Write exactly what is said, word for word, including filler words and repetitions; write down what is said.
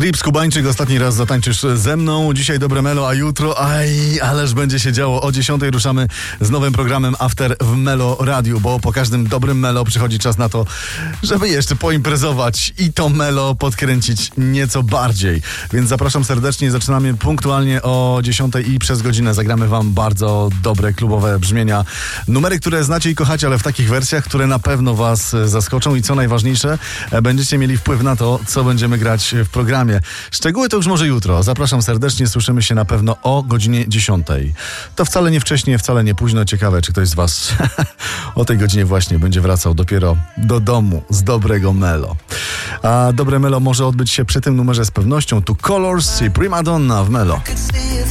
Trip Skubańczyk, ostatni raz zatańczysz ze mną. Dzisiaj dobre melo, a jutro, aj, ależ będzie się działo. O dziesiątej ruszamy z nowym programem After w Melo Radiu, bo po każdym dobrym melo przychodzi czas na to, żeby jeszcze poimprezować i to melo podkręcić nieco bardziej. Więc zapraszam serdecznie, zaczynamy punktualnie o dziesiątej i przez godzinę zagramy wam bardzo dobre klubowe brzmienia. Numery, które znacie i kochacie, ale w takich wersjach, które na pewno was zaskoczą i co najważniejsze, będziecie mieli wpływ na to, co będziemy grać w programie. Szczegóły to już może jutro. Zapraszam serdecznie, słyszymy się na pewno o godzinie dziesiątej. To wcale nie wcześnie, wcale nie późno. Ciekawe, czy ktoś z was o tej godzinie właśnie będzie wracał dopiero do domu z dobrego melo. A dobre melo może odbyć się przy tym numerze z pewnością. Tu Colors i Prima Donna w melo.